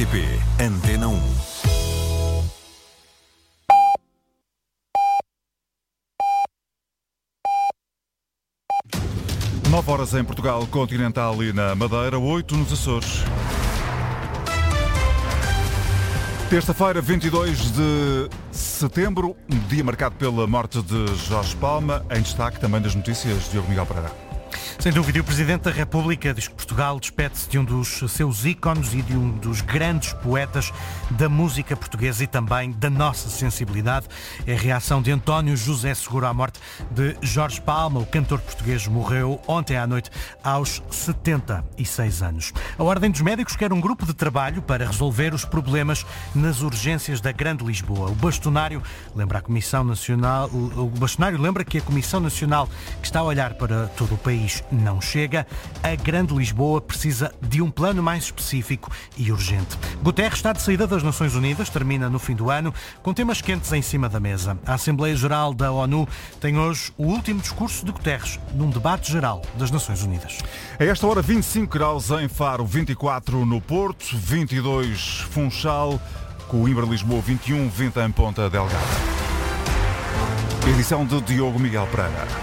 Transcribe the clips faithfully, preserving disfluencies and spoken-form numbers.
P, Antena um. nove horas em Portugal continental e na Madeira, oito nos Açores. Terça-feira, vinte e dois de setembro, dia marcado pela morte de Jorge Palma. Em destaque também das notícias, Diogo Miguel Pereira. Sem dúvida, o Presidente da República diz que Portugal despede-se de um dos seus ícones e de um dos grandes poetas da música portuguesa e também da nossa sensibilidade. É a reação de António José Seguro à morte de Jorge Palma. O cantor português morreu ontem à noite aos setenta e seis anos. A Ordem dos Médicos quer um grupo de trabalho para resolver os problemas nas urgências da Grande Lisboa. O bastonário lembra a Comissão Nacional, o bastonário lembra que a Comissão Nacional, que está a olhar para todo o país, não chega. A Grande Lisboa precisa de um plano mais específico e urgente. Guterres está de saída das Nações Unidas, termina no fim do ano, com temas quentes em cima da mesa. A Assembleia Geral da ONU tem hoje o último discurso de Guterres num debate geral das Nações Unidas. A esta hora, vinte e cinco graus em Faro, vinte e quatro no Porto, vinte e dois Funchal, Coimbra, Lisboa, vinte e um, vinte em Ponta Delgada. Edição de Diogo Miguel Pereira.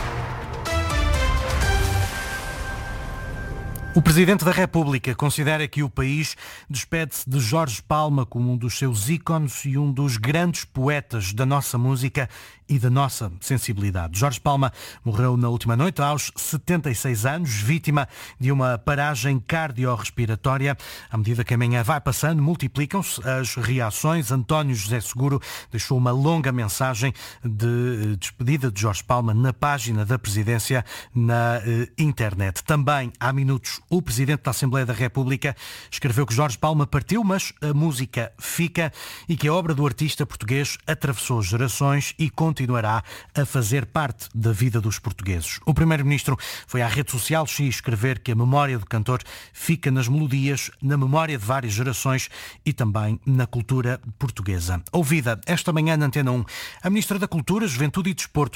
O Presidente da República considera que o país despede-se de Jorge Palma como um dos seus ícones e um dos grandes poetas da nossa música e da nossa sensibilidade. Jorge Palma morreu na última noite aos setenta e seis anos, vítima de uma paragem cardiorrespiratória. À medida que a manhã vai passando, multiplicam-se as reações. António José Seguro deixou uma longa mensagem de despedida de Jorge Palma na página da Presidência na eh, internet. Também, há minutos, o Presidente da Assembleia da República escreveu que Jorge Palma partiu, mas a música fica e que a obra do artista português atravessou gerações e continuará a fazer parte da vida dos portugueses. O Primeiro-Ministro foi à rede social X escrever que a memória do cantor fica nas melodias, na memória de várias gerações e também na cultura portuguesa. Ouvida esta manhã na Antena um, a Ministra da Cultura, Juventude e Desporto,